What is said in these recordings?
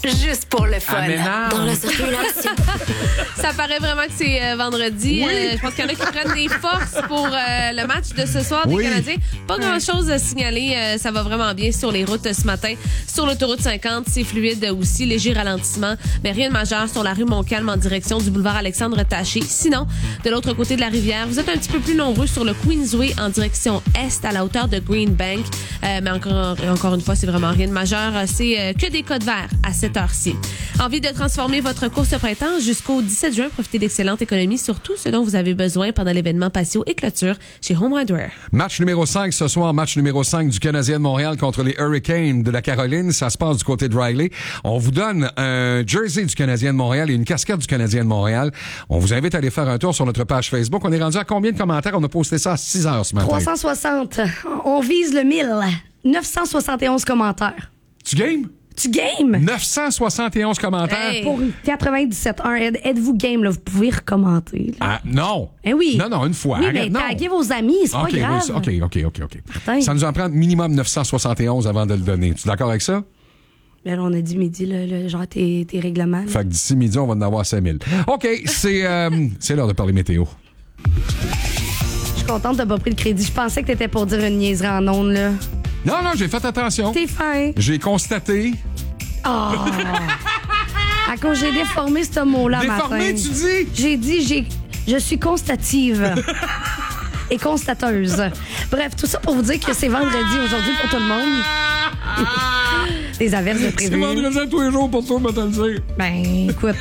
Juste pour le fun. Dans la circulation. Ça paraît vraiment que c'est vendredi. Oui. Je pense qu'il y en a qui prennent des forces pour le match de ce soir des Canadiens. Pas grand-chose à signaler. Ça va vraiment bien sur les routes ce matin. Sur l'autoroute 50, c'est fluide aussi. Léger ralentissement, mais rien de majeur sur la rue Montcalm en direction du boulevard Alexandre-Taché. Sinon, de l'autre côté de la rivière, vous êtes un petit peu plus nombreux sur le Queensway en direction est à la hauteur de Green Bank. Mais encore une fois, c'est vraiment rien de majeur. C'est que des codes verts à cette heure-ci. Envie de transformer votre course au printemps jusqu'au 17 juin? Profitez d'excellentes économies sur tout ce dont vous avez besoin pendant l'événement patio et clôture chez Home Hardware. Match numéro 5 ce soir, match numéro 5 du Canadien de Montréal contre les Hurricanes de la Caroline. Ça se passe du côté de Riley. On vous donne un jersey du Canadien de Montréal et une casquette du Canadien de Montréal. On vous invite à aller faire un tour sur notre page Facebook. On est rendu à combien de commentaires? On a posté ça à 6 heures ce matin. 360. On vise le 1000. 971 commentaires. Tu game? Tu game? 971 commentaires. Hey. Pour 97.1. Êtes-vous game, là? Vous pouvez recommander. Là. Ah, non. Eh oui. Non, une fois. Oui, Arrête, mais non. taguez vos amis, c'est pas grave. Oui, OK. Martin. Ça nous en prend minimum 971 avant de le donner. Tu es d'accord avec ça? Mais là, on a dit midi, là, genre tes règlements. Là. Fait que d'ici midi, on va en avoir 5000. OK, c'est l'heure de parler météo. Je suis contente de pas pris le crédit. Je pensais que t'étais pour dire une niaiserie en ondes, là. Non, j'ai fait attention. T'es fin. J'ai constaté. Oh! À cause j'ai déformé ce mot-là, Déformé, matin. tu dis? J'ai dit, je suis constative. Et constateuse. Bref, tout ça pour vous dire que c'est vendredi aujourd'hui pour tout le monde. Des averses de C'est prévu. vendredi à tous les jours pour toi, je vais te le dire. Ben, écoute,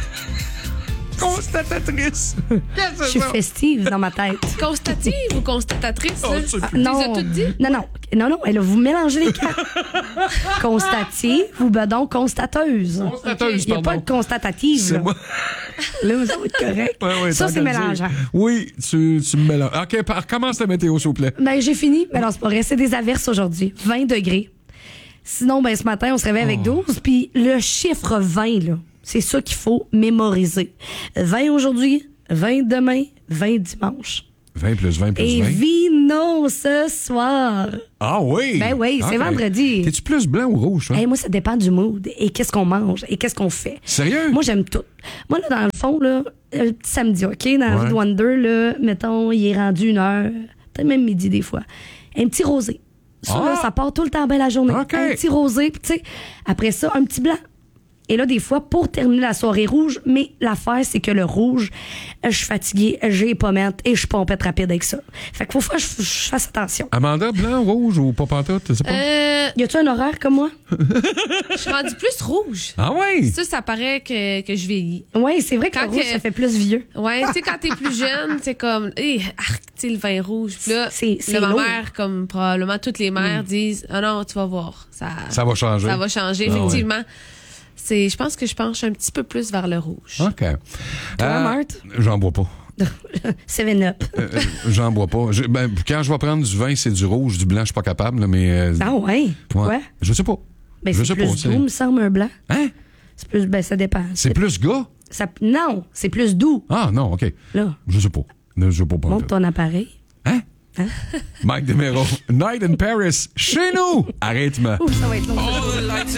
Constatatrice. je suis festive dans ma tête. Constative ou constatatrice? Oh, là? c'est Tu les as toutes dit? Non, elle a vous mélangez les cartes. Constative ou ben donc constateuse. Constateuse, Il n'y a pas pardon. de constatative. C'est Là. moi. Là, ça va être correct. Ouais, Ça, tant c'est qu'à le mélangeant. dire. Oui, tu me mélanges. OK, recommence la météo, s'il vous plaît. Ben, j'ai fini. Mais non, c'est pas vrai. C'est des averses aujourd'hui. 20 degrés. Sinon, ben, ce matin, on se réveille avec 12. Puis le chiffre 20, là, c'est ça qu'il faut mémoriser. 20 aujourd'hui, 20 demain, 20 dimanche. 20 plus 20 plus Et 20. vino ce soir. Ah oui? Ben oui, c'est OK. vendredi. T'es-tu plus blanc ou rouge, toi? Hey, moi, ça dépend du mood et qu'est-ce qu'on mange et qu'est-ce qu'on fait. Sérieux? Moi, j'aime tout. Moi, là, dans le fond, là, le petit samedi, OK, dans la Ouais. vie de Wonder, là, mettons, il est rendu 1h, peut-être même midi des fois. Un petit rosé. Ça, Ah! là, ça part tout le temps bien la journée. OK. Un petit rosé, puis tu sais, après ça, un petit blanc. Et là, des fois, pour terminer la soirée rouge, mais l'affaire, c'est que le rouge, je suis fatiguée, j'ai les pommettes et je suis pompette rapide avec ça. Fait qu'il faut que je fasse attention. Amanda, blanc, rouge ou pas pantoute, tu sais pas? Y a-tu un horaire comme moi? Je suis rendue plus rouge. Ah oui? Ça paraît que je vieillis. Oui, c'est vrai que Quand le rouge, que- ça fait plus vieux. Ouais, tu sais, quand t'es plus jeune, c'est comme, arc, tu sais, le vin rouge. Puis là, C'est là, ma lourd. mère, comme probablement toutes les mères, disent, ah non, tu vas voir. Ça va changer. Ça va changer, Ah effectivement. Je pense que je penche un petit peu plus vers le rouge. OK. Toi, Marthe? J'en bois pas. 7-Up. J'en bois pas. Quand je vais prendre du vin, c'est du rouge, du blanc, je suis pas capable, là, mais. Ah ouais? Pourquoi? Ouais. Je sais pas. Ben, je c'est sais plus pas. doux, me semble, un blanc. Hein? C'est plus, ben, ça dépend. C'est plus gars? Non, c'est plus doux. Ah, non, OK. Là, Je sais pas. Je sais pas. monte ton appareil. Hein? Mike Demero. Night in Paris. Chez nous! À rythme. Ouh, ça va être long. All the lights